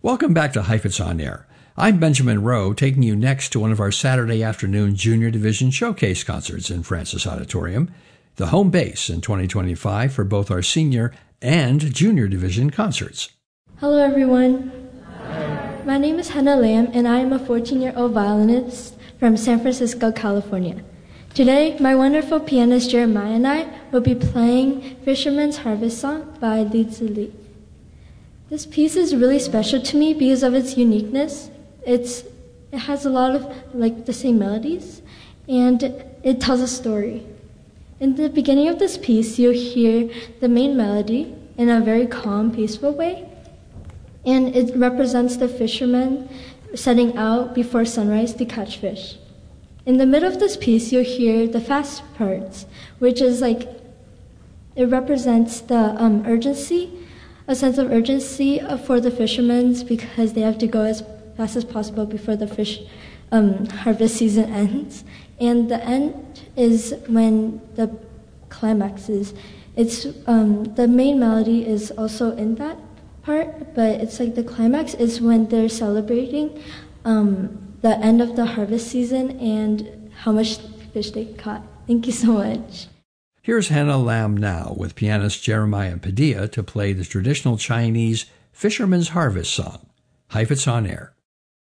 Welcome back to Heifetz On Air. I'm Benjamin Rowe, taking you next to one of our Saturday afternoon Junior Division Showcase concerts in Francis Auditorium, the home base in 2025 for both our Senior and Junior Division concerts. Hello, everyone. Hi. My name is Hannah Lam, and I am a 14-year-old violinist from San Francisco, California. Today, my wonderful pianist Jeremiah and I will be playing Fisherman's Harvest Song by Li Zili. This piece is really special to me because of its uniqueness. It has a lot of the same melodies, and it tells a story. In the beginning of this piece, you'll hear the main melody in a very calm, peaceful way, and it represents the fishermen setting out before sunrise to catch fish. In the middle of this piece, you'll hear the fast parts, which is it represents the urgency, a sense of urgency for the fishermen because they have to go as fast as possible before the fish harvest season ends. And the end is when the climax is. It's the main melody is also in that part, but it's the climax is when they're celebrating the end of the harvest season and how much fish they caught. Thank you so much. Here's Hannah Lam now with pianist Jeremiah Padilla to play the traditional Chinese Fisherman's Harvest Song. Heifetz On Air.